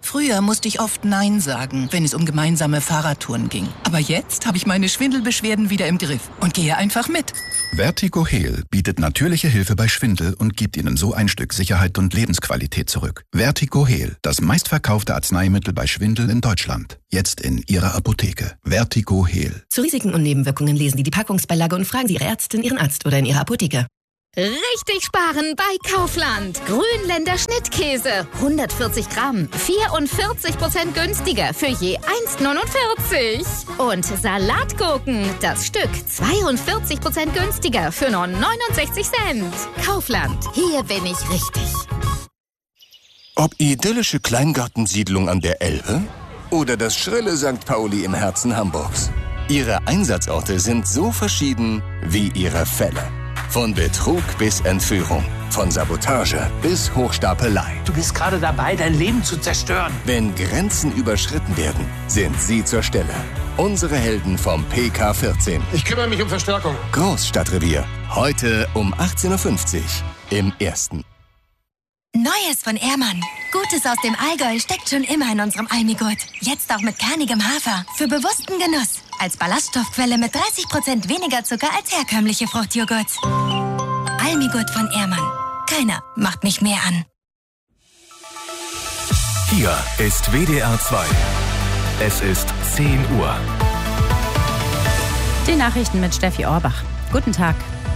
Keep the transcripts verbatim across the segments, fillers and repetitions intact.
Früher musste ich oft Nein sagen, wenn es um gemeinsame Fahrradtouren ging. Aber jetzt habe ich meine Schwindelbeschwerden wieder im Griff und gehe einfach mit. Vertigo Heal bietet natürliche Hilfe bei Schwindel und gibt Ihnen so ein Stück Sicherheit und Lebensqualität zurück. Vertigo Heal, das meistverkaufte Arzneimittel bei Schwindel in Deutschland. Jetzt in Ihrer Apotheke. Vertigo Heal. Zu Risiken und Nebenwirkungen lesen Sie die Packungsbeilage und fragen Sie Ihre Ärztin, Ihren Arzt oder in Ihrer Apotheke. Richtig sparen bei Kaufland. Grünländer Schnittkäse. hundertvierzig Gramm. vierundvierzig Prozent günstiger für je eins Komma neunundvierzig. Und Salatgurken. Das Stück zweiundvierzig Prozent günstiger für nur neunundsechzig Cent. Kaufland. Hier bin ich richtig. Ob idyllische Kleingartensiedlung an der Elbe oder das schrille Sankt Pauli im Herzen Hamburgs. Ihre Einsatzorte sind so verschieden wie ihre Fälle. Von Betrug bis Entführung, von Sabotage bis Hochstapelei. Du bist gerade dabei, dein Leben zu zerstören. Wenn Grenzen überschritten werden, sind Sie zur Stelle. Unsere Helden vom P K vierzehn. Ich kümmere mich um Verstärkung. Großstadtrevier. Heute um achtzehn Uhr fünfzig im Ersten. Neues von Ehrmann. Gutes aus dem Allgäu steckt schon immer in unserem Almigurt. Jetzt auch mit kernigem Hafer. Für bewussten Genuss. Als Ballaststoffquelle mit dreißig Prozent weniger Zucker als herkömmliche Fruchtjoghurt. Almigurt von Ehrmann. Keiner macht mich mehr an. Hier ist W D R zwei. Es ist zehn Uhr. Die Nachrichten mit Steffi Orbach. Guten Tag.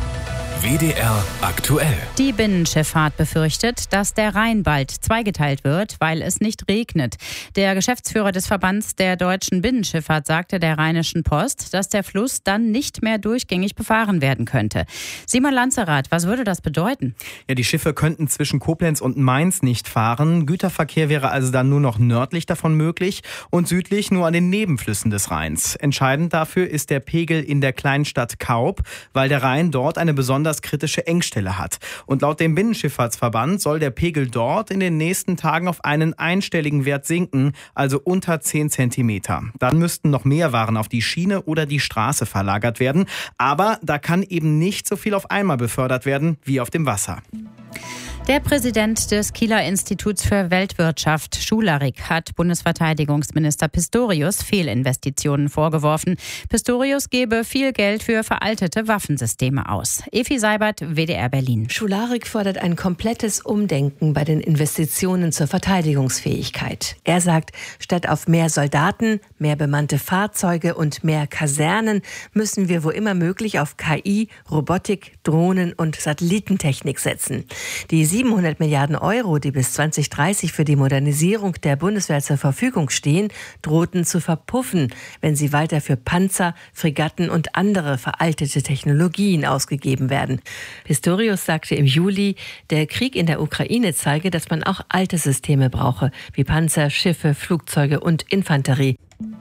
W D R aktuell. Die Binnenschifffahrt befürchtet, dass der Rhein bald zweigeteilt wird, weil es nicht regnet. Der Geschäftsführer des Verbands der deutschen Binnenschifffahrt sagte der Rheinischen Post, dass der Fluss dann nicht mehr durchgängig befahren werden könnte. Simon Lanzerath, was würde das bedeuten? Ja, die Schiffe könnten zwischen Koblenz und Mainz nicht fahren. Güterverkehr wäre also dann nur noch nördlich davon möglich und südlich nur an den Nebenflüssen des Rheins. Entscheidend dafür ist der Pegel in der Kleinstadt Kaub, weil der Rhein dort eine besonders kritische Engstelle hat. Und laut dem Binnenschifffahrtsverband soll der Pegel dort in den nächsten Tagen auf einen einstelligen Wert sinken, also unter zehn Zentimeter. Dann müssten noch mehr Waren auf die Schiene oder die Straße verlagert werden. Aber da kann eben nicht so viel auf einmal befördert werden wie auf dem Wasser. Der Präsident des Kieler Instituts für Weltwirtschaft, Schularik, hat Bundesverteidigungsminister Pistorius Fehlinvestitionen vorgeworfen. Pistorius gebe viel Geld für veraltete Waffensysteme aus. Efi Seibert, W D R Berlin. Schularik fordert ein komplettes Umdenken bei den Investitionen zur Verteidigungsfähigkeit. Er sagt, statt auf mehr Soldaten, mehr bemannte Fahrzeuge und mehr Kasernen müssen wir wo immer möglich auf K I, Robotik, Drohnen und Satellitentechnik setzen. Die siebenhundert Milliarden Euro, die bis zwanzig dreißig für die Modernisierung der Bundeswehr zur Verfügung stehen, drohten zu verpuffen, wenn sie weiter für Panzer, Fregatten und andere veraltete Technologien ausgegeben werden. Pistorius sagte im Juli, der Krieg in der Ukraine zeige, dass man auch alte Systeme brauche, wie Panzer, Schiffe, Flugzeuge und Infanterie.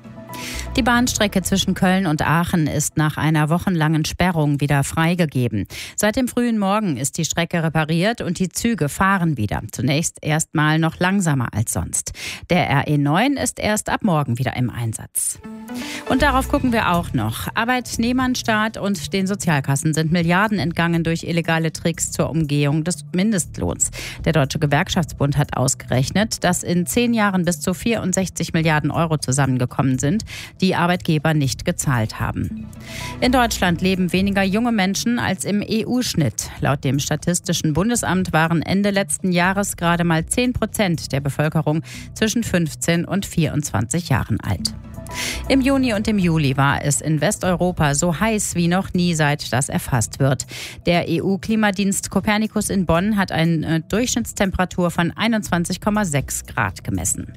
Die Bahnstrecke zwischen Köln und Aachen ist nach einer wochenlangen Sperrung wieder freigegeben. Seit dem frühen Morgen ist die Strecke repariert und die Züge fahren wieder. Zunächst erst mal noch langsamer als sonst. Der R E neun ist erst ab morgen wieder im Einsatz. Und darauf gucken wir auch noch. Arbeitnehmernstaat und den Sozialkassen sind Milliarden entgangen durch illegale Tricks zur Umgehung des Mindestlohns. Der Deutsche Gewerkschaftsbund hat ausgerechnet, dass in zehn Jahren bis zu vierundsechzig Milliarden Euro zusammengekommen sind, die Arbeitgeber nicht gezahlt haben. In Deutschland leben weniger junge Menschen als im E U-Schnitt. Laut dem Statistischen Bundesamt waren Ende letzten Jahres gerade mal zehn Prozent der Bevölkerung zwischen fünfzehn und vierundzwanzig Jahren alt. Im Juni und im Juli war es in Westeuropa so heiß wie noch nie, seit das erfasst wird. Der E U-Klimadienst Copernicus in Bonn hat eine Durchschnittstemperatur von einundzwanzig Komma sechs Grad gemessen.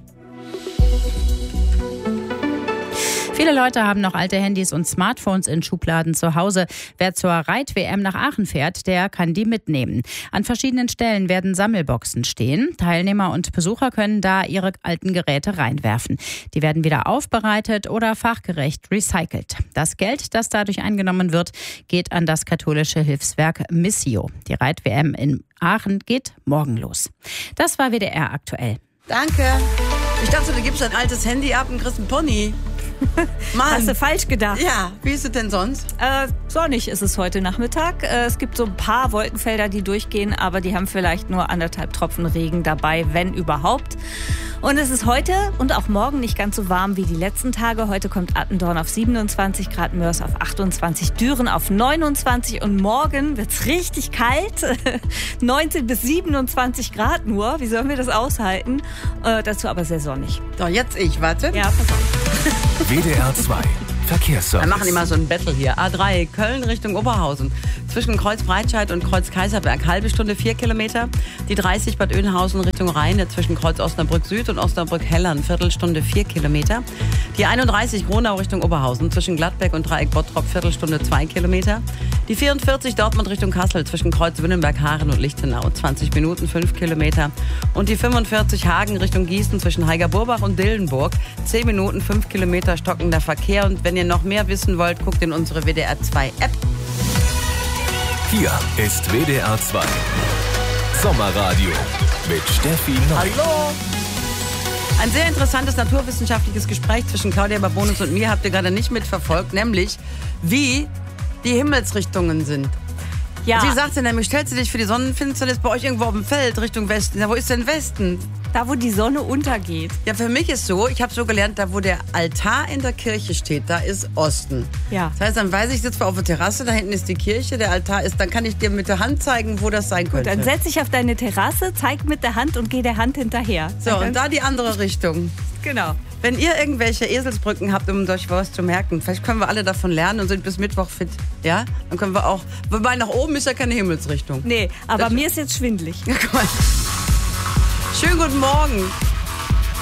Viele Leute haben noch alte Handys und Smartphones in Schubladen zu Hause. Wer zur Reit-W M nach Aachen fährt, der kann die mitnehmen. An verschiedenen Stellen werden Sammelboxen stehen. Teilnehmer und Besucher können da ihre alten Geräte reinwerfen. Die werden wieder aufbereitet oder fachgerecht recycelt. Das Geld, das dadurch eingenommen wird, geht an das katholische Hilfswerk Missio. Die Reit-W M in Aachen geht morgen los. Das war W D R aktuell. Danke. Ich dachte, du gibst dein altes Handy ab und kriegst einen Pony. Mann. Hast du falsch gedacht? Ja, wie ist es denn sonst? Äh, sonnig ist es heute Nachmittag. Äh, es gibt so ein paar Wolkenfelder, die durchgehen, aber die haben vielleicht nur anderthalb Tropfen Regen dabei, wenn überhaupt. Und es ist heute und auch morgen nicht ganz so warm wie die letzten Tage. Heute kommt Attendorn auf siebenundzwanzig Grad, Mörs auf achtundzwanzig, Düren auf neunundzwanzig und morgen wird's richtig kalt. neunzehn bis siebenundzwanzig Grad nur. Wie sollen wir das aushalten? Äh, dazu aber sehr sonnig. So, jetzt ich, warte. Ja, pass auf. W D R zwei Verkehrsservice. Wir machen immer so ein Battle hier. A drei, Köln Richtung Oberhausen. Zwischen Kreuz-Breitscheid und Kreuz-Kaiserberg. Halbe Stunde, vier Kilometer. Die dreißig Bad Oeynhausen Richtung Rhein. Zwischen Kreuz-Osnabrück Süd und Osnabrück-Hellern. Viertelstunde, vier Kilometer. Die einunddreißig Gronau Richtung Oberhausen. Zwischen Gladbeck und Dreieck Bottrop. Viertelstunde, zwei Kilometer. Die vierundvierzig Dortmund Richtung Kassel. Zwischen Kreuz-Wünnenberg, Haaren und Lichtenau. zwanzig Minuten, fünf Kilometer. Und die fünfundvierzig Hagen Richtung Gießen. Zwischen Heiger-Burbach und Dillenburg. zehn Minuten, fünf Kilometer stockender Verkehr. Und wenn ihr noch mehr wissen wollt, guckt in unsere W D R zwei App. Hier ist W D R zwei Sommerradio mit Steffi Neu. Hallo! Ein sehr interessantes naturwissenschaftliches Gespräch zwischen Claudia Babonus und mir habt ihr gerade nicht mitverfolgt, nämlich wie die Himmelsrichtungen sind. Ja. Sie sagte nämlich, stellst du dich für die Sonnenfinsternis bei euch irgendwo auf dem Feld Richtung Westen? Ja, wo ist denn Westen? Da, wo die Sonne untergeht. Ja, für mich ist so, ich habe so gelernt, da wo der Altar in der Kirche steht, da ist Osten. Ja. Das heißt, dann weiß ich, ich sitze auf der Terrasse, da hinten ist die Kirche, der Altar ist, dann kann ich dir mit der Hand zeigen, wo das sein könnte. Gut, dann setz dich auf deine Terrasse, zeig mit der Hand und geh der Hand hinterher. So, und da die andere Richtung. Genau. Wenn ihr irgendwelche Eselsbrücken habt, um euch was zu merken, vielleicht können wir alle davon lernen und sind bis Mittwoch fit. Ja? Dann können wir auch, wobei nach oben ist ja keine Himmelsrichtung. Nee, aber das mir ist jetzt schwindelig. Ja, guck mal. Schönen guten Morgen.